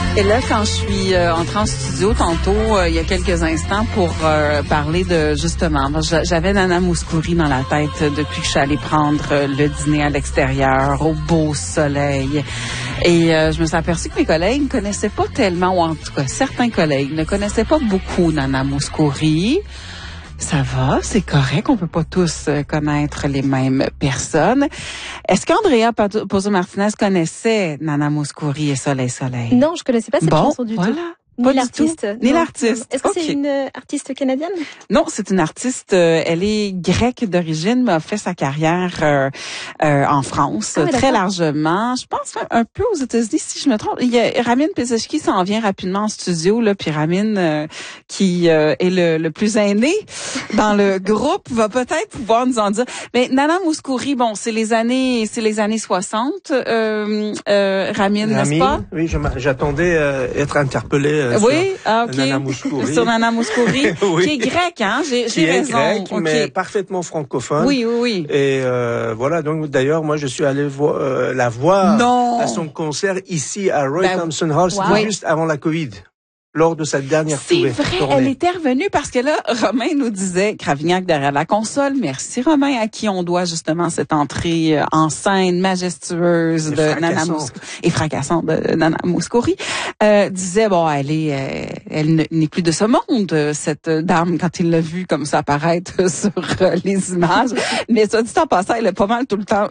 Et là, quand je suis entrée en studio tantôt, il y a quelques instants, pour parler de, justement, j'avais Nana Mouskouri dans la tête depuis que je suis allée prendre le dîner à l'extérieur, au beau soleil. Et je me suis aperçue que mes collègues ne connaissaient pas tellement, ou en tout cas, certains collègues ne connaissaient pas beaucoup Nana Mouskouri. Ça va, c'est correct, on peut pas tous connaître les mêmes personnes. Est-ce qu'Andrea Pozo-Martinez connaissait Nana Mouskouri et Soleil Soleil? Non, je connaissais pas cette chanson du tout. Pas Ni l'artiste. Ni l'artiste. Est-ce que c'est une artiste canadienne? Non, c'est une artiste, elle est grecque d'origine, mais a fait sa carrière en France très largement. Je pense un peu aux États-Unis, si je me trompe. Il y a Ramin Pezeshki s'en vient rapidement en studio, là, puis Ramin, qui est le plus aîné dans le groupe, va peut-être pouvoir nous en dire. Mais Nana Mouskouri, bon, c'est les années 60. Ramin, n'est-ce pas? Oui, j'attendais être interpellé. Oui, ok. Nana Mouskouri. Sur Nana Mouskouri, oui. qui est grec, hein? J'ai raison. Grec, okay. Mais parfaitement francophone. Oui. Et voilà, donc d'ailleurs, moi, je suis allé la voir à son concert ici à Roy Thompson Hall. C'était juste avant la Covid. Lors de sa dernière tournée. C'est vrai, elle était revenue parce que là, Romain nous disait, Cravignac derrière la console, merci Romain, à qui on doit justement cette entrée en scène majestueuse de Nana Mouskouri et fracassante de Nana Mouskouri, disait, bon, elle n'est plus de ce monde, cette dame, quand il l'a vue comme ça apparaître sur les images. Mais ça dit en passant, elle a pas mal tout le temps